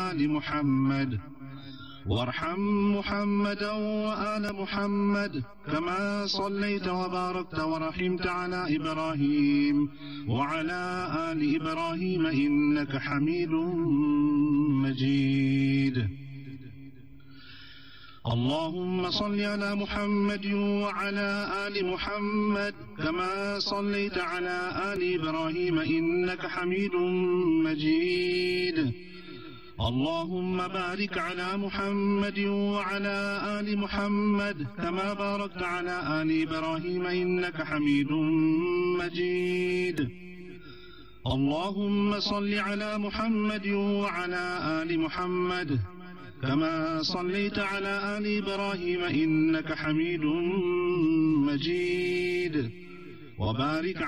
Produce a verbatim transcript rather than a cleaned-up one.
وآل محمد وارحم محمدا وآل محمد كما صليت وباركت ورحمت على إبراهيم وعلى آل إبراهيم إنك حميد مجيد. اللهم صل على محمد وعلى آل محمد كما صليت على آل إبراهيم إنك حميد مجيد. اللهم بارك على محمد وعلى آل محمد كما باركت على آل إبراهيم إنك حميد مجيد. اللهم صل على محمد وعلى آل محمد كما صليت على آل إبراهيم إنك حميد مجيد. وبارك